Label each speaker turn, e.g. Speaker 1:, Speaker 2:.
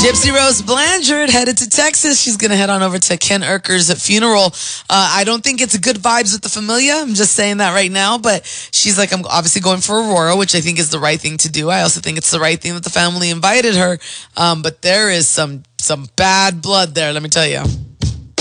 Speaker 1: Gypsy Rose Blanchard headed to Texas. She's going to head on over to Ken Urker's funeral. I don't think it's good vibes with the familia. I'm just saying that right now. But she's like, I'm obviously going for Aurora, which I think is the right thing to do. I also think it's the right thing that the family invited her. But there is some bad blood there, let me tell you.